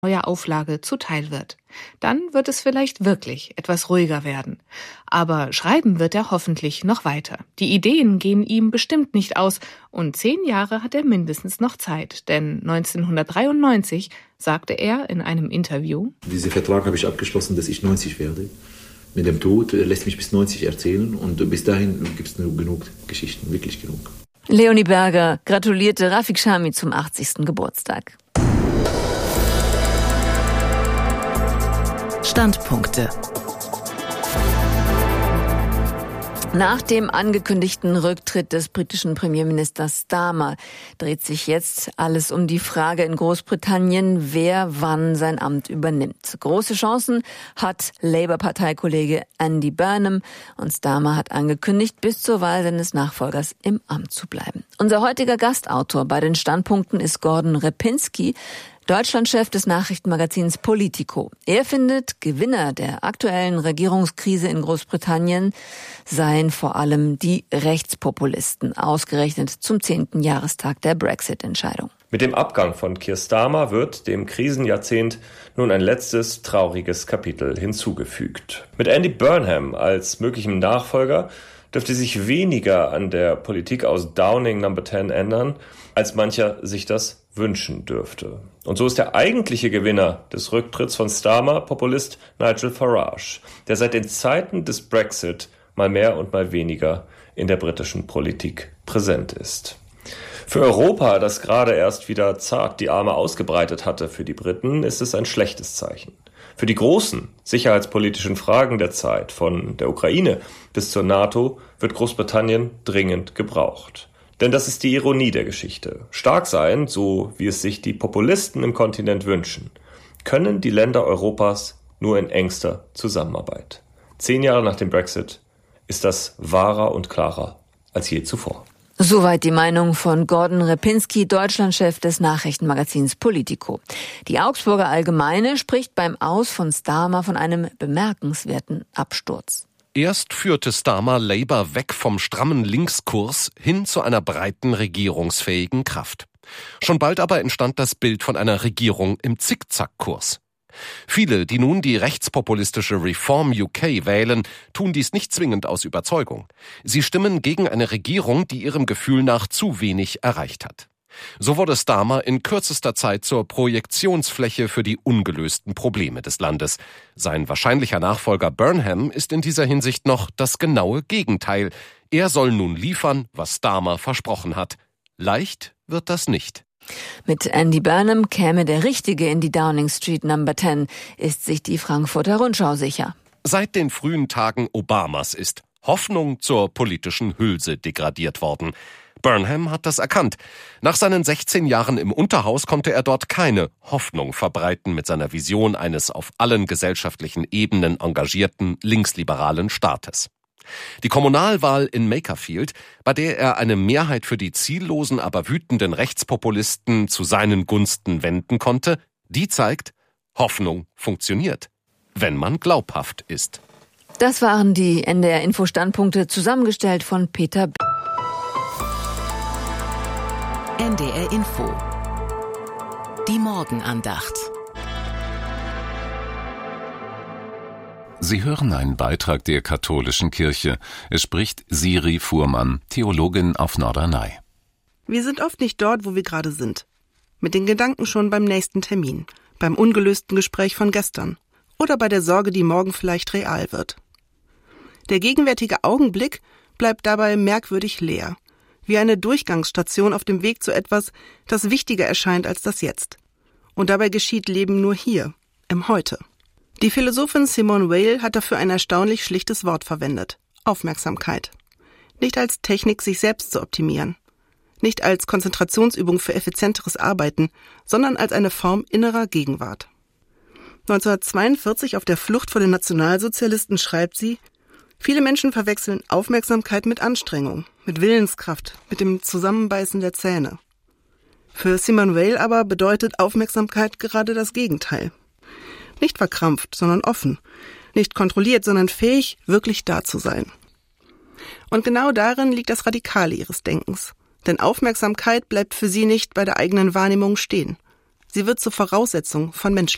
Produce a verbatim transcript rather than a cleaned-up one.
neuer Auflage zuteil wird. Dann wird es vielleicht wirklich etwas ruhiger werden. Aber schreiben wird er hoffentlich noch weiter. Die Ideen gehen ihm bestimmt nicht aus und zehn Jahre hat er mindestens noch Zeit. Denn neunzehnhundertdreiundneunzig sagte er in einem Interview: Diesen Vertrag habe ich abgeschlossen, dass ich neunzig werde. Mit dem Tod lässt mich bis neunzig erzählen und bis dahin gibt es nur genug Geschichten, wirklich genug. Leonie Berger gratulierte Rafik Shami zum achtzigsten Geburtstag. Standpunkte. Nach dem angekündigten Rücktritt des britischen Premierministers Starmer dreht sich jetzt alles um die Frage in Großbritannien, wer wann sein Amt übernimmt. Große Chancen hat Labour-Parteikollege Andy Burnham und Starmer hat angekündigt, bis zur Wahl seines Nachfolgers im Amt zu bleiben. Unser heutiger Gastautor bei den Standpunkten ist Gordon Repinski, Deutschlandchef des Nachrichtenmagazins Politico. Er findet, Gewinner der aktuellen Regierungskrise in Großbritannien seien vor allem die Rechtspopulisten, ausgerechnet zum zehnten Jahrestag der Brexit-Entscheidung. Mit dem Abgang von Keir Starmer wird dem Krisenjahrzehnt nun ein letztes trauriges Kapitel hinzugefügt. Mit Andy Burnham als möglichem Nachfolger dürfte sich weniger an der Politik aus Downing Number zehn ändern, als mancher sich das wünschen dürfte. Und so ist der eigentliche Gewinner des Rücktritts von Starmer Populist Nigel Farage, der seit den Zeiten des Brexit mal mehr und mal weniger in der britischen Politik präsent ist. Für Europa, das gerade erst wieder zart die Arme ausgebreitet hatte für die Briten, ist es ein schlechtes Zeichen. Für die großen sicherheitspolitischen Fragen der Zeit, von der Ukraine bis zur NATO, wird Großbritannien dringend gebraucht. Denn das ist die Ironie der Geschichte. Stark sein, so wie es sich die Populisten im Kontinent wünschen, können die Länder Europas nur in engster Zusammenarbeit. Zehn Jahre nach dem Brexit ist das wahrer und klarer als je zuvor. Soweit die Meinung von Gordon Repinski, Deutschlandchef des Nachrichtenmagazins Politico. Die Augsburger Allgemeine spricht beim Aus von Starmer von einem bemerkenswerten Absturz. Erst führte Starmer Labour weg vom strammen Linkskurs hin zu einer breiten regierungsfähigen Kraft. Schon bald aber entstand das Bild von einer Regierung im Zickzackkurs. Viele, die nun die rechtspopulistische Reform U K wählen, tun dies nicht zwingend aus Überzeugung. Sie stimmen gegen eine Regierung, die ihrem Gefühl nach zu wenig erreicht hat. So wurde Starmer in kürzester Zeit zur Projektionsfläche für die ungelösten Probleme des Landes. Sein wahrscheinlicher Nachfolger Burnham ist in dieser Hinsicht noch das genaue Gegenteil. Er soll nun liefern, was Starmer versprochen hat. Leicht wird das nicht. Mit Andy Burnham käme der Richtige in die Downing Street Number zehn, ist sich die Frankfurter Rundschau sicher. Seit den frühen Tagen Obamas ist Hoffnung zur politischen Hülse degradiert worden. Burnham hat das erkannt. Nach seinen sechzehn Jahren im Unterhaus konnte er dort keine Hoffnung verbreiten mit seiner Vision eines auf allen gesellschaftlichen Ebenen engagierten linksliberalen Staates. Die Kommunalwahl in Makerfield, bei der er eine Mehrheit für die ziellosen, aber wütenden Rechtspopulisten zu seinen Gunsten wenden konnte, die zeigt, Hoffnung funktioniert, wenn man glaubhaft ist. Das waren die N D R-Info-Standpunkte, zusammengestellt von Peter B. N D R Info. Die Morgenandacht. Sie hören einen Beitrag der katholischen Kirche. Es spricht Siri Fuhrmann, Theologin auf Norderney. Wir sind oft nicht dort, wo wir gerade sind. Mit den Gedanken schon beim nächsten Termin, beim ungelösten Gespräch von gestern oder bei der Sorge, die morgen vielleicht real wird. Der gegenwärtige Augenblick bleibt dabei merkwürdig leer, wie eine Durchgangsstation auf dem Weg zu etwas, das wichtiger erscheint als das Jetzt. Und dabei geschieht Leben nur hier, im Heute. Die Philosophin Simone Weil hat dafür ein erstaunlich schlichtes Wort verwendet: Aufmerksamkeit. Nicht als Technik, sich selbst zu optimieren. Nicht als Konzentrationsübung für effizienteres Arbeiten, sondern als eine Form innerer Gegenwart. neunzehnhundertzweiundvierzig auf der Flucht vor den Nationalsozialisten schreibt sie: Viele Menschen verwechseln Aufmerksamkeit mit Anstrengung, mit Willenskraft, mit dem Zusammenbeißen der Zähne. Für Simone Weil aber bedeutet Aufmerksamkeit gerade das Gegenteil. Nicht verkrampft, sondern offen. Nicht kontrolliert, sondern fähig, wirklich da zu sein. Und genau darin liegt das Radikale ihres Denkens. Denn Aufmerksamkeit bleibt für sie nicht bei der eigenen Wahrnehmung stehen. Sie wird zur Voraussetzung von Menschlichkeit.